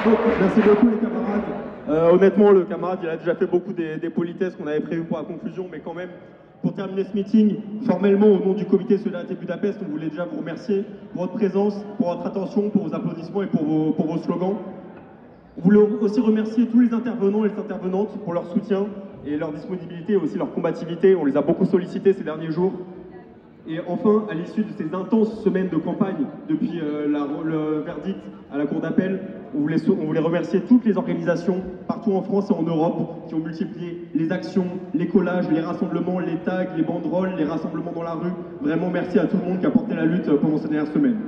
Merci beaucoup les camarades. Honnêtement, le camarade, il a déjà fait beaucoup des politesses qu'on avait prévues pour la conclusion, mais quand même, pour terminer ce meeting, formellement, au nom du comité Solidarité Budapest, on voulait déjà vous remercier pour votre présence, pour votre attention, pour vos applaudissements et pour vos slogans. On voulait aussi remercier tous les intervenants et les intervenantes pour leur soutien et leur disponibilité et aussi leur combativité. On les a beaucoup sollicités ces derniers jours. Et enfin, à l'issue de ces intenses semaines de campagne, depuis le verdict à la Cour d'appel, on voulait remercier toutes les organisations partout en France et en Europe qui ont multiplié les actions, les collages, les rassemblements, les tags, les banderoles, les rassemblements dans la rue. Vraiment merci à tout le monde qui a porté la lutte pendant ces dernières semaines.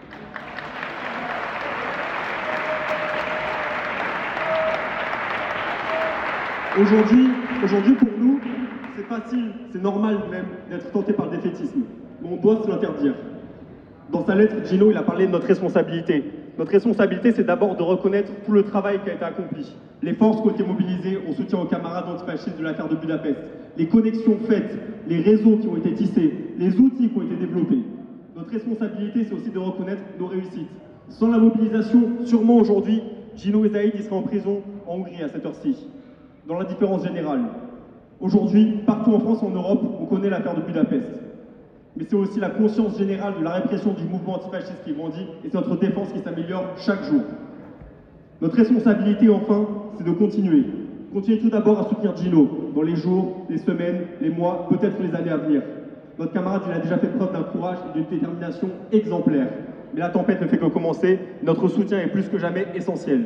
Aujourd'hui pour nous, c'est facile, c'est normal même d'être tenté par le défaitisme, mais on doit se l'interdire. Dans sa lettre, Gino, il a parlé de notre responsabilité. Notre responsabilité, c'est d'abord de reconnaître tout le travail qui a été accompli, les forces qui ont été mobilisées en soutien aux camarades antifascistes de l'affaire de Budapest, les connexions faites, les réseaux qui ont été tissés, les outils qui ont été développés. Notre responsabilité, c'est aussi de reconnaître nos réussites. Sans la mobilisation, sûrement aujourd'hui, Gino Ezaïd sera en prison en Hongrie à cette heure-ci, dans l'indifférence générale. Aujourd'hui, partout en France et en Europe, on connaît l'affaire de Budapest. Mais c'est aussi la conscience générale de la répression du mouvement antifasciste qui grandit et c'est notre défense qui s'améliore chaque jour. Notre responsabilité, enfin, c'est de continuer. Continuer tout d'abord à soutenir Gino dans les jours, les semaines, les mois, peut-être les années à venir. Notre camarade, il a déjà fait preuve d'un courage et d'une détermination exemplaires. Mais la tempête ne fait que commencer. Notre soutien est plus que jamais essentiel.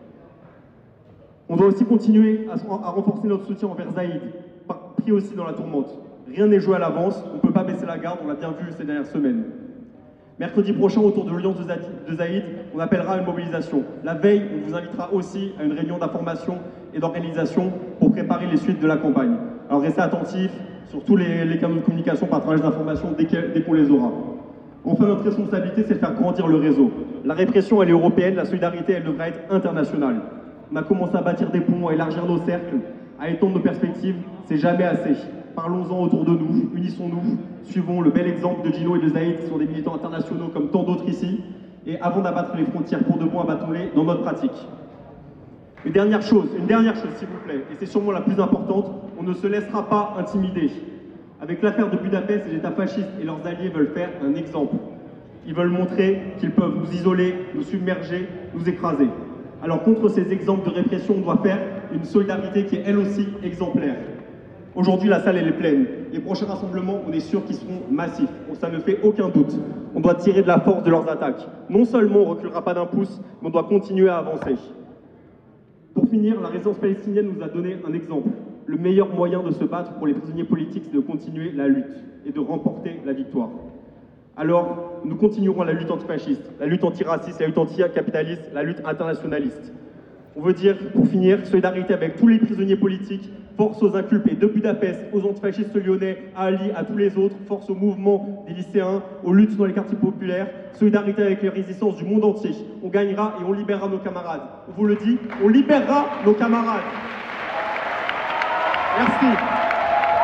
On doit aussi continuer à renforcer notre soutien envers Zaïd, pris aussi dans la tourmente. Rien n'est joué à l'avance, on ne peut pas baisser la garde, on l'a bien vu ces dernières semaines. Mercredi prochain, autour de l'audience de Zaïd, on appellera à une mobilisation. La veille, on vous invitera aussi à une réunion d'information et d'organisation pour préparer les suites de la campagne. Alors restez attentifs sur tous les canaux de communication, partage d'informations dès qu'on les aura. Enfin, notre responsabilité, c'est de faire grandir le réseau. La répression, elle est européenne, la solidarité, elle devrait être internationale. On a commencé à bâtir des ponts, à élargir nos cercles, à étendre nos perspectives, c'est jamais assez. Parlons-en autour de nous, unissons-nous, suivons le bel exemple de Gino et de Zaïd, qui sont des militants internationaux comme tant d'autres ici, et avant d'abattre les frontières pour de bon, abattons-les dans notre pratique. Une dernière chose s'il vous plaît, et c'est sûrement la plus importante, on ne se laissera pas intimider. Avec l'affaire de Budapest, les États fascistes et leurs alliés veulent faire un exemple. Ils veulent montrer qu'ils peuvent nous isoler, nous submerger, nous écraser. Alors contre ces exemples de répression, on doit faire une solidarité qui est elle aussi exemplaire. Aujourd'hui, la salle elle est pleine. Les prochains rassemblements, on est sûr qu'ils seront massifs. Ça ne fait aucun doute. On doit tirer de la force de leurs attaques. Non seulement on ne reculera pas d'un pouce, mais on doit continuer à avancer. Pour finir, la résistance palestinienne nous a donné un exemple. Le meilleur moyen de se battre pour les prisonniers politiques, c'est de continuer la lutte et de remporter la victoire. Alors, nous continuerons la lutte antifasciste, la lutte antiraciste, la lutte anticapitaliste, la lutte internationaliste. On veut dire, pour finir, solidarité avec tous les prisonniers politiques, force aux inculpés de Budapest, aux antifascistes lyonnais, à Ali, à tous les autres, force au mouvement des lycéens, aux luttes dans les quartiers populaires, solidarité avec les résistances du monde entier. On gagnera et on libérera nos camarades. On vous le dit, on libérera nos camarades. Merci.